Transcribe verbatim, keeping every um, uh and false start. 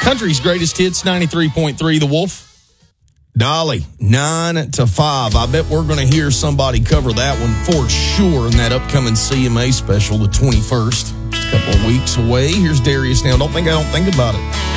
Country's greatest hits, ninety-three point three, The Wolf. Dolly, nine to five. I bet we're going to hear somebody cover that one for sure in that upcoming C M A special, the twenty-first. It's a couple of weeks away. Here's Darius now. Don't think I don't think about it.